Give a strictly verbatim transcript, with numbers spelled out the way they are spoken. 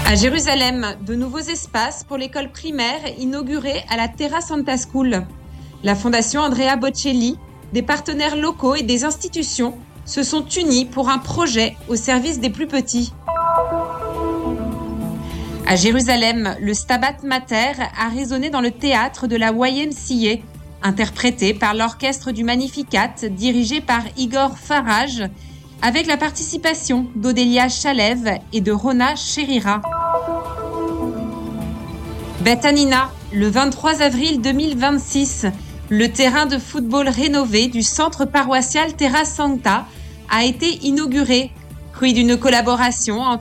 À Jérusalem, de nouveaux espaces pour l'école primaire inaugurés à la Terra Santa School. La Fondation Andrea Bocelli, des partenaires locaux et des institutions se sont unis pour un projet au service des plus petits. À Jérusalem, le Stabat Mater a résonné dans le théâtre de la Y M C A, interprété par l'orchestre du Magnificat dirigé par Igor Farage, avec la participation d'Odélia Chalev et de Rona Cherira. Beth Hanina, le vingt-trois avril deux mille vingt-six, le terrain de football rénové du centre paroissial Terra Santa a été inauguré, fruit d'une collaboration entre